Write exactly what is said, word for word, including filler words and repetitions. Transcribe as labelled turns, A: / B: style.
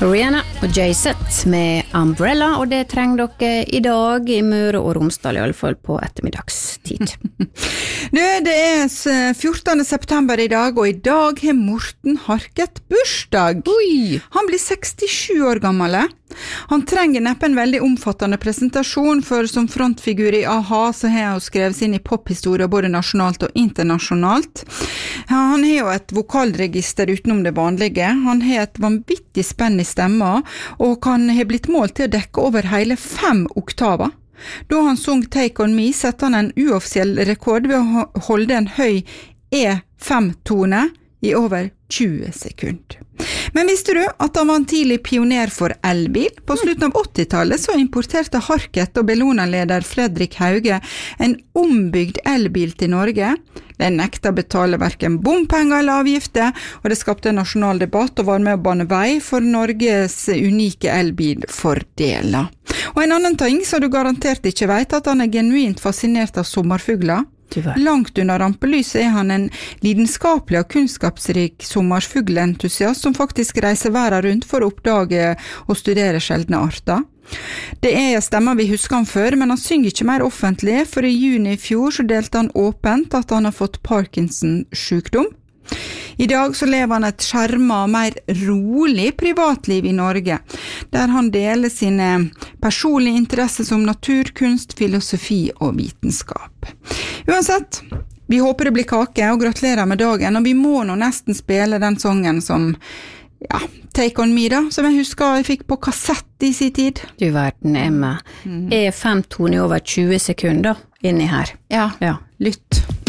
A: Rihanna og Jay-Z med Umbrella, og det trenger dere I dag I Møre og Romsdal, I alle fall på ettermiddagstid.
B: Nå, det er fjortende september I dag, og I dag har Morten Harket bursdag.
A: Oi!
B: Han blir sekstisju år gammel. Han trenger neppe en veldig omfattende presentasjon, for som frontfigur I A-ha så har han skrevet sin I pophistorie både nasjonalt og internasjonalt. Han har jo et vokalregister utenom det vanlige. Han har et vanvittig spenn I stemma, og kan ha blitt målt til å dekke over hele fem oktaver. Da han sung Take On Me, sette han en uoffisiell rekord ved å holde en høy E fem tone I over tjue sekunder. Men visste du at han var en tidlig pioner for elbil? På slutten av åttitallet så importerte Harket og Bellona-leder Fredrik Hauge en ombygd elbil til Norge. Den nekta betale hverken bompenger eller avgifter, og det skapte en nasjonal debatt og var med å bane vei for Norges unike elbilfordeler. Og en annen ting som du garantert ikke vet, at han er genuint fascinert av sommerfugler. Langt under rampelyset er han en lidenskapelig og kunnskapsrik sommerfuglentusiast som faktisk reiser verden rundt for å oppdage og studere sjeldne arter. Det er stemmer vi husker han før, men han synger ikke mer offentlig, for I juni I fjor så delte han åpent at han har fått Parkinson-sykdom. I dag så lever han et skjermet, mer rolig privatliv I Norge, der han deler sine personlige interesser som natur, kunst, filosofi og vitenskap. Uansett, vi håper det blir kake, og gratulerer med dagen, og vi må nå nesten spille den sangen som, ja, Take On Me da, som jeg husker jeg fikk på kassett I sin tid.
A: Du verden, Emma. Mm. E fem tone I over tjue sekunder inni her.
B: Ja,
A: ja.
B: Lytt.